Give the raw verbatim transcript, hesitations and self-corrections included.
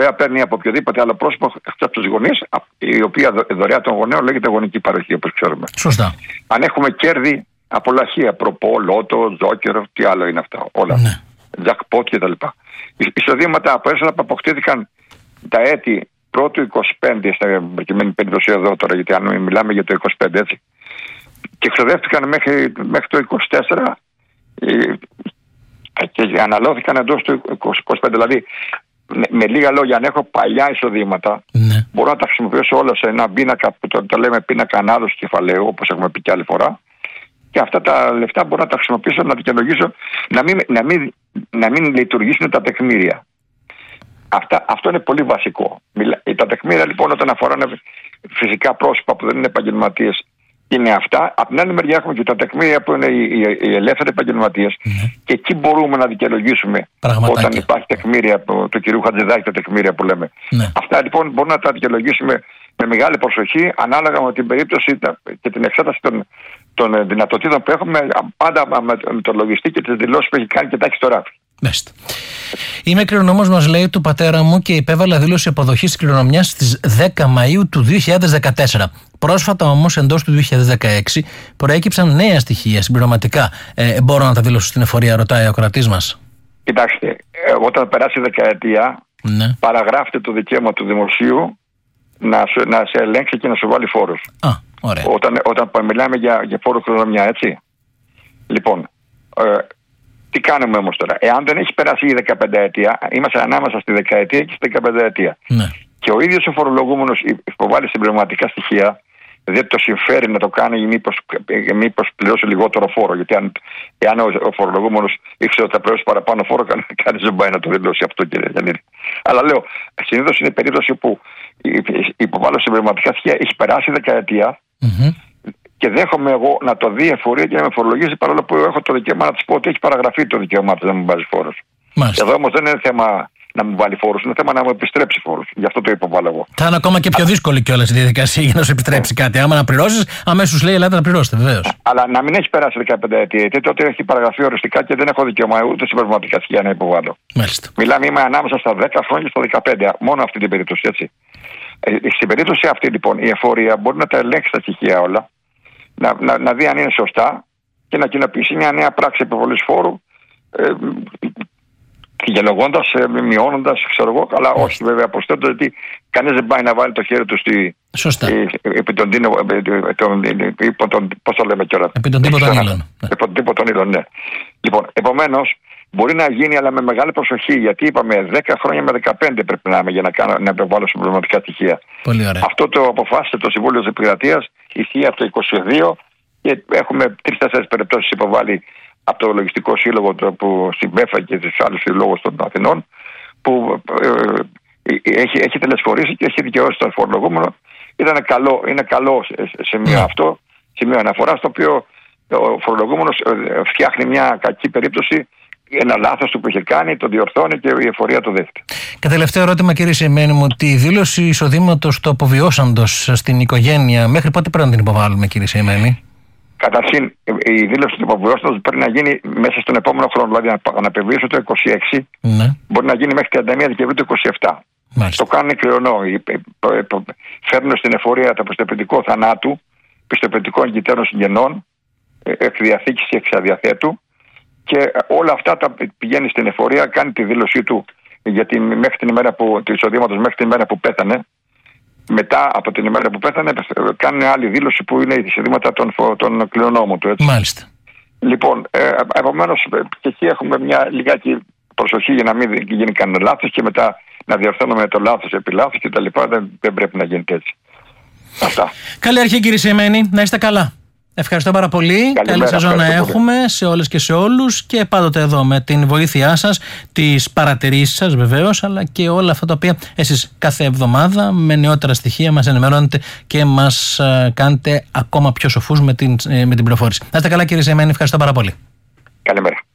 δωρεά παίρνει από οποιοδήποτε άλλο πρόσωπο από τους γονείς, η οποία δωρεά των γονέων λέγεται γονική παροχή, όπως ξέρουμε. Σωστά. Αν έχουμε κέρδη από λαχεία, προπό, λότο, ζόκερο, τι άλλο είναι αυτά, όλα. Ναι. Jackpot κτλ. Εισοδήματα από έσοδα που αποκτήθηκαν τα έτη πρώτου είκοσι πέντε, στην προκειμένη περίπτωση εδώ τώρα, γιατί αν μιλάμε για το είκοσι πέντε, έτσι, και εξοδεύτηκαν μέχρι, μέχρι το είκοσι τέσσερα και αναλώθηκαν εντός του είκοσι πέντε. Δηλαδή, με, με λίγα λόγια, αν έχω παλιά εισοδήματα, ναι. μπορώ να τα χρησιμοποιήσω όλα σε ένα πίνακα που το, το λέμε πίνακα ανάδοση κεφαλαίου, όπως έχουμε πει και άλλη φορά. Και αυτά τα λεφτά μπορώ να τα χρησιμοποιήσω, να δικαιολογήσω, να μην, να μην, να μην λειτουργήσουν τα τεκμήρια. Αυτά, αυτό είναι πολύ βασικό. Τα τεκμήρια λοιπόν, όταν αφοράνε φυσικά πρόσωπα που δεν είναι επαγγελματίες, είναι αυτά. Από την άλλη μεριά έχουμε και τα τεκμήρια που είναι οι, οι, οι ελεύθεροι επαγγελματίες. Mm-hmm. Και εκεί μπορούμε να δικαιολογήσουμε όταν υπάρχει τεκμήρια του, του κυρίου Χατζηδάκη, τα τεκμήρια που λέμε. Mm-hmm. Αυτά λοιπόν μπορούμε να τα δικαιολογήσουμε με μεγάλη προσοχή, ανάλογα με την περίπτωση και την εξέταση των, των δυνατοτήτων που έχουμε, πάντα με το λογιστή και τις δηλώσεις που έχει κάνει και τα έχει στο ράφι. Μάλιστα. Είμαι κληρονόμος, μας λέει, του πατέρα μου και υπέβαλα δήλωση αποδοχής της κληρονομιάς στις δέκα Μαΐου του δύο χιλιάδες δεκατέσσερα. Πρόσφατα όμως, εντός του δύο χιλιάδες δεκαέξι, προέκυψαν νέα στοιχεία συμπληρωματικά. Ε, μπορώ να τα δηλώσω στην εφορία, ρωτάει ο ακροατής μας. Κοιτάξτε, όταν περάσει η δεκαετία, ναι. παραγράφεται το δικαίωμα του δημοσίου να, σου, να σε ελέγξει και να σου βάλει φόρους. Α, ωραία. Όταν, όταν μιλάμε για, για φόρο κληρονομιά, έτσι. Λοιπόν, ε, τι κάνουμε όμως τώρα? Εάν δεν έχει περάσει η δεκαπενταετία, είμαστε ανάμεσα στη δεκαετία και στη δεκαπενταετία. Ναι. Και ο ίδιος ο φορολογούμενος υποβάλλει συμπληρωματικά στοιχεία, δεν το συμφέρει να το κάνει, μήπως, μήπως πληρώσει λιγότερο φόρο. Γιατί αν, εάν ο, ο φορολογούμενος ήξερε ότι θα πληρώσει παραπάνω φόρο, κανείς δεν πάει να το δηλώσει αυτό, κύριε Γιαννίδη. Αλλά λέω, συνήθως είναι περίπτωση που υποβάλλω συμπληρωματικά στοιχεία, έχει περάσει η δεκαετία. Mm-hmm. Και δέχομαι εγώ να το δει η εφορία και να με φορολογήσει, παρόλο που έχω το δικαίωμα να τη πω ότι έχει παραγραφεί το δικαίωμά του να μου βάζει φόρους. Εδώ όμως δεν είναι θέμα να μου βάλει φόρους, είναι θέμα να μου επιστρέψει φόρους. Γι' αυτό το υποβάλλω εγώ. Θα είναι ακόμα και πιο δύσκολη κιόλας η διαδικασία για να σου επιτρέψει yeah. κάτι. Άμα να πληρώσεις, αμέσως λέει: ελάτε να πληρώσετε, βεβαίως. Αλλά να μην έχει περάσει δεκαπέντε ετία, γιατί τότε έχει παραγραφεί οριστικά και δεν έχω δικαίωμα ούτε συμπληρωματικά στοιχεία να υποβάλλω. Μάλιστα. Μιλάμε, είμαι ανάμεσα στα δέκα χρόνια και στα δεκαπέντε, μόνο αυτή την περίπτωση, έτσι. Ε, στην περίπτωση αυτή λοιπόν η εφορία μπορεί να τα ελέγξει τα στοιχεία όλα. Να, να, να δει αν είναι σωστά και να κοινοποιήσει μια νέα πράξη επιβολής φόρου, ε, διαλογώντας, ε, μειώνοντας, ξέρω εγώ, αλλά όχι βέβαια προσθέτω, γιατί κανείς δεν πάει να βάλει το χέρι του στη, ε, επί τον τίνο, πώς το λέμε κιόλας, επί τον τύπο των ύλων. Επί τον τύπο των ύλων, ναι. Λοιπόν, επομένως, μπορεί να γίνει, αλλά με μεγάλη προσοχή, γιατί είπαμε δέκα χρόνια με δεκαπέντε πρέπει να είμαι για να, κάνω, να επιβάλλω συμπληρωματικά στοιχεία. Πολύ ωραία. Αυτό το αποφάσισε το Συμβούλιο της Επικρατείας, ισχύει από το είκοσι δύο και έχουμε τρεις-τέσσερις περιπτώσεις υποβάλει από το Λογιστικό Σύλλογο που στην ΒΕΦΑ και στους άλλους συλλόγους των Αθηνών, που ε, έχει, έχει τελεσφορήσει και έχει δικαιώσει τον φορολογούμενο. Ήταν καλό, είναι καλό σημείο yeah. αυτό, σημείο αναφοράς, το οποίο ο φορολογούμενος φτιάχνει μια κακή περίπτωση, ένα λάθος του που είχε κάνει, το διορθώνει και η εφορία το δέχεται. Και τελευταίο ερώτημα, κύριε Σεϊμένη μου, τη δήλωση εισοδήματος του αποβιώσαντος στην οικογένεια, μέχρι πότε πρέπει να την υποβάλουμε, κύριε Σεϊμένη? Καταρχήν, η δήλωση του αποβιώσαντος πρέπει να γίνει μέσα στον επόμενο χρόνο, δηλαδή να απεβιώσω το είκοσι έξι, ναι. μπορεί να γίνει μέχρι τριάντα μία Δεκεμβρίου του είκοσι επτά. Μάλιστα. Το κάνουν κληρονό. Φέρνουν στην εφορία το πιστοποιητικό θανάτου, πιστοποιητικό εγκυτέρων συγγενών, εκδιαθήκης και εξαδιαθέτου. Και όλα αυτά τα πηγαίνει στην εφορία, κάνει τη δήλωσή του γιατί μέχρι την ημέρα που, του εισοδήματος μέχρι την ημέρα που πέθανε. Μετά από την ημέρα που πέθανε, κάνει άλλη δήλωση που είναι η εισοδήματα των, των κληρονόμων του. Έτσι. Μάλιστα. Λοιπόν, ε, επομένως και εκεί έχουμε μια λιγάκι προσοχή για να μην γίνει κανένα λάθος και μετά να διορθώνουμε το λάθος επί λάθος κτλ. Δεν, δεν πρέπει να γίνεται έτσι. Αυτά. Καλή αρχή, κύριε Σεϊμένη. Να είστε καλά. Ευχαριστώ πάρα πολύ. Καλή σεζόν να έχουμε πολύ. Σε όλες και σε όλους και πάντοτε εδώ με την βοήθειά σας, τις παρατηρήσεις σας βεβαίως, αλλά και όλα αυτά τα οποία εσείς κάθε εβδομάδα με νεότερα στοιχεία μας ενημερώνετε και μας κάνετε ακόμα πιο σοφούς με την, με την πληροφόρηση. Να είστε καλά, κύριε Σεϊμένη. Ευχαριστώ πάρα πολύ. Καλημέρα.